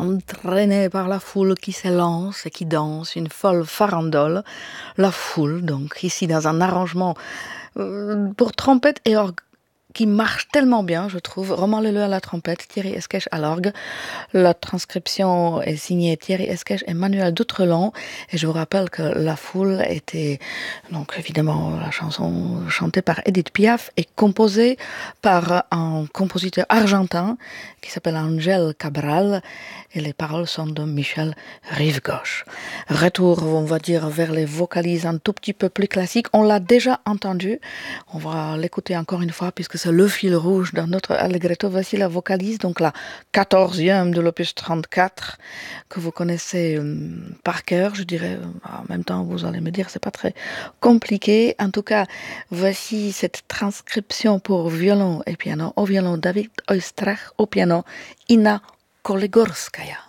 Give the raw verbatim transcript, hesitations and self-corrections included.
entraîné par la foule qui s'élance et qui danse, une folle farandole. La foule, donc ici dans un arrangement euh, pour trompette et orgue qui marche tellement bien, je trouve. Roman Leleu à la trompette, Thierry Esquèche à l'orgue. La transcription est signée Thierry Esquèche et Manuel Doutrelon. Et je vous rappelle que La Foule était, donc évidemment, la chanson chantée par Edith Piaf et composée par un compositeur argentin qui s'appelle Ángel Cabral. Et les paroles sont de Michel Rive-Gauche. Retour, on va dire, vers les vocalises un tout petit peu plus classiques. On l'a déjà entendu. On va l'écouter encore une fois puisque c'est le fil rouge dans notre Allegretto. Voici la vocalise, donc la quatorzième de l'opus trente-quatre, que vous connaissez euh, par cœur, je dirais. En même temps, vous allez me dire, c'est pas très compliqué. En tout cas, voici cette transcription pour violon et piano. Au violon, David Oistrakh, au piano, Ina Kolegorskaya.